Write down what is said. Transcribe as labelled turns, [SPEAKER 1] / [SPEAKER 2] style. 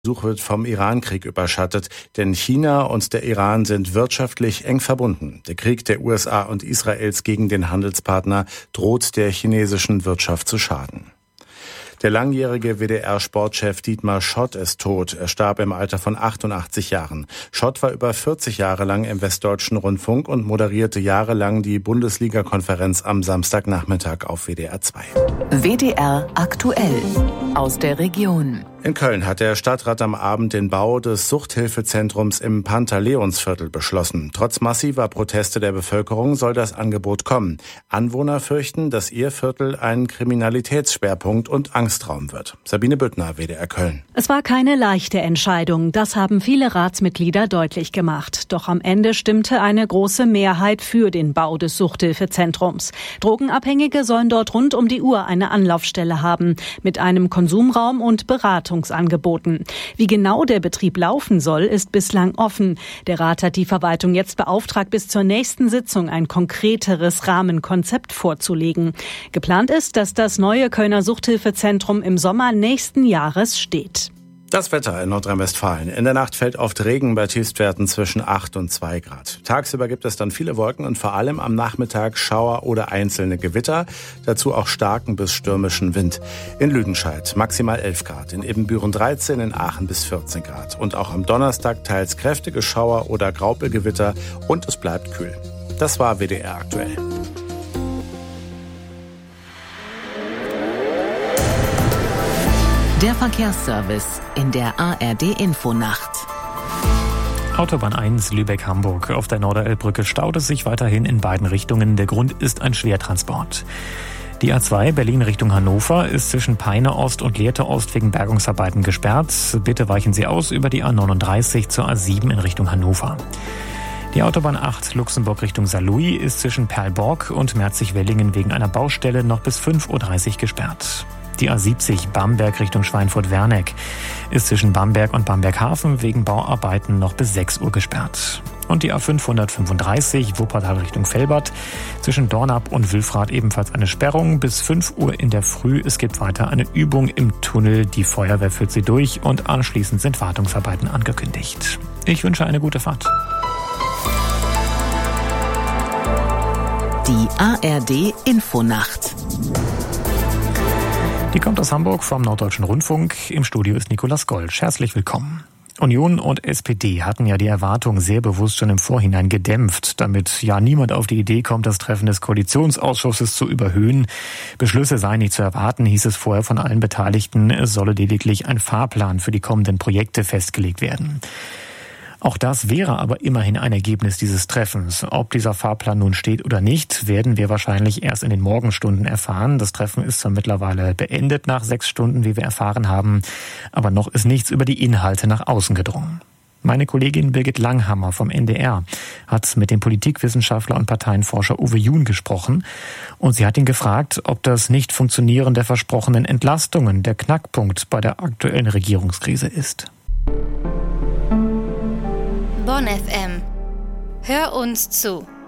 [SPEAKER 1] Besuch wird vom Iran-Krieg überschattet, denn China und der Iran sind wirtschaftlich eng verbunden. Der Krieg der USA und Israels gegen den Handelspartner droht der chinesischen Wirtschaft zu schaden. Der langjährige WDR-Sportchef Dietmar Schott ist tot. Er starb im Alter von 88 Jahren. Schott war über 40 Jahre lang im Westdeutschen Rundfunk und moderierte jahrelang die Bundesliga-Konferenz am Samstagnachmittag auf WDR 2.
[SPEAKER 2] WDR aktuell aus der Region.
[SPEAKER 1] In Köln hat der Stadtrat am Abend den Bau des Suchthilfezentrums im Pantaleonsviertel beschlossen. Trotz massiver Proteste der Bevölkerung soll das Angebot kommen. Anwohner fürchten, dass ihr Viertel ein Kriminalitätsschwerpunkt und Angstraum wird. Sabine Büttner, WDR Köln.
[SPEAKER 3] Es war keine leichte Entscheidung. Das haben viele Ratsmitglieder deutlich gemacht. Doch am Ende stimmte eine große Mehrheit für den Bau des Suchthilfezentrums. Drogenabhängige sollen dort rund um die Uhr eine Anlaufstelle haben, mit einem Konsumraum und Beratungsangeboten. Wie genau der Betrieb laufen soll, ist bislang offen. Der Rat hat die Verwaltung jetzt beauftragt, bis zur nächsten Sitzung ein konkreteres Rahmenkonzept vorzulegen. Geplant ist, dass das neue Kölner Suchthilfezentrum im Sommer nächsten Jahres steht.
[SPEAKER 1] Das Wetter in Nordrhein-Westfalen. In der Nacht fällt oft Regen bei Tiefstwerten zwischen 8 und 2 Grad. Tagsüber gibt es dann viele Wolken und vor allem am Nachmittag Schauer oder einzelne Gewitter. Dazu auch starken bis stürmischen Wind. In Lüdenscheid maximal 11 Grad, in Ebenbüren 13, in Aachen bis 14 Grad. Und auch am Donnerstag teils kräftige Schauer oder Graupelgewitter und es bleibt kühl. Das war WDR aktuell.
[SPEAKER 2] Der Verkehrsservice in der ARD-Infonacht.
[SPEAKER 4] Autobahn 1 Lübeck-Hamburg. Auf der Norderelbbrücke staut es sich weiterhin in beiden Richtungen. Der Grund ist ein Schwertransport. Die A2 Berlin Richtung Hannover ist zwischen Peine Ost und Lehrte Ost wegen Bergungsarbeiten gesperrt. Bitte weichen Sie aus über die A39 zur A7 in Richtung Hannover. Die Autobahn 8 Luxemburg Richtung Saarlouis ist zwischen Perlborg und Merzig-Wellingen wegen einer Baustelle noch bis 5.30 Uhr gesperrt. Die A70 Bamberg Richtung Schweinfurt-Werneck ist zwischen Bamberg und Bamberg-Hafen wegen Bauarbeiten noch bis 6 Uhr gesperrt. Und die A535 Wuppertal Richtung Velbert zwischen Dornap und Wülfrath ebenfalls eine Sperrung bis 5 Uhr in der Früh. Es gibt weiter eine Übung im Tunnel. Die Feuerwehr führt sie durch und anschließend sind Wartungsarbeiten angekündigt. Ich wünsche eine gute Fahrt.
[SPEAKER 2] Die ARD-Infonacht.
[SPEAKER 4] Die kommt aus Hamburg vom Norddeutschen Rundfunk. Im Studio ist Nikolaus Golsch. Herzlich willkommen. Union und SPD hatten ja die Erwartungen sehr bewusst schon im Vorhinein gedämpft, damit ja niemand auf die Idee kommt, das Treffen des Koalitionsausschusses zu überhöhen. Beschlüsse seien nicht zu erwarten, hieß es vorher von allen Beteiligten. Es solle lediglich ein Fahrplan für die kommenden Projekte festgelegt werden. Auch das wäre aber immerhin ein Ergebnis dieses Treffens. Ob dieser Fahrplan nun steht oder nicht, werden wir wahrscheinlich erst in den Morgenstunden erfahren. Das Treffen ist zwar mittlerweile beendet nach 6 Stunden, wie wir erfahren haben, aber noch ist nichts über die Inhalte nach außen gedrungen. Meine Kollegin Birgit Langhammer vom NDR hat mit dem Politikwissenschaftler und Parteienforscher Uwe Jun gesprochen und sie hat ihn gefragt, ob das Nicht-Funktionieren der versprochenen Entlastungen der Knackpunkt bei der aktuellen Regierungskrise ist.
[SPEAKER 5] Bonn FM. Hör uns zu.